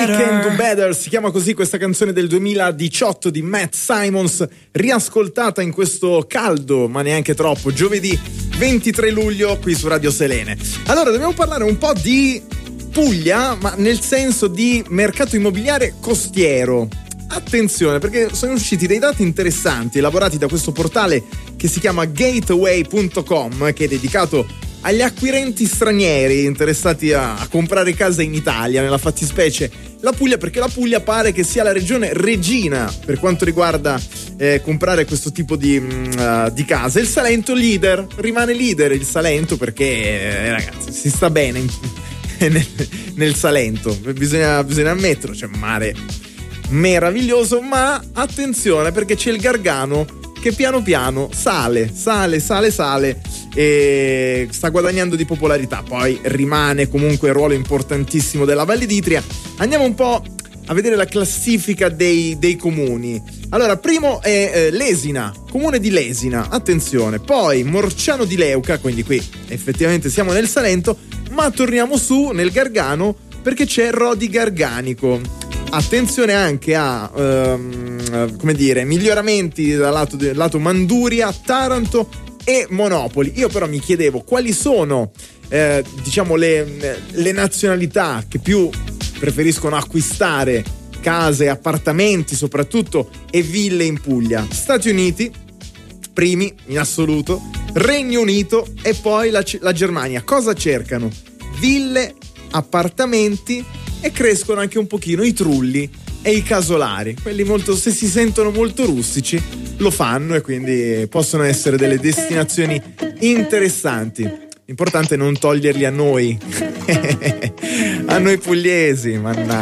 Can Do Better, si chiama così questa canzone del 2018 di Matt Simons, riascoltata in questo caldo, ma neanche troppo, giovedì 23 luglio qui su Radio Selene. Allora, dobbiamo parlare un po' di Puglia, ma nel senso di mercato immobiliare costiero. Attenzione, perché sono usciti dei dati interessanti elaborati da questo portale che si chiama gateway.com, che è dedicato agli acquirenti stranieri interessati a comprare casa in Italia, nella fattispecie la Puglia, perché la Puglia pare che sia la regione regina per quanto riguarda comprare questo tipo di case. Il Salento rimane leader il Salento, perché ragazzi, si sta bene nel Salento, bisogna ammetterlo, c'è un mare meraviglioso, ma attenzione, perché c'è il Gargano che piano piano sale e sta guadagnando di popolarità. Poi rimane comunque il ruolo importantissimo della Valle d'Itria. Andiamo un po' a vedere la classifica dei comuni. Allora, primo è Lesina, comune di Lesina, attenzione. Poi Morciano di Leuca, quindi qui effettivamente siamo nel Salento, ma torniamo su nel Gargano perché c'è Rodi Garganico. Attenzione anche a miglioramenti dal lato Manduria, Taranto e Monopoli. Io però mi chiedevo quali sono le nazionalità che più preferiscono acquistare case, appartamenti soprattutto e ville in Puglia. Stati Uniti primi in assoluto, Regno Unito e poi la Germania. Cosa cercano? Ville, appartamenti, e crescono anche un pochino i trulli e i casolari. Quelli se si sentono molto rustici lo fanno, e quindi possono essere delle destinazioni interessanti. L'importante è non toglierli a noi a noi pugliesi, mannaggia.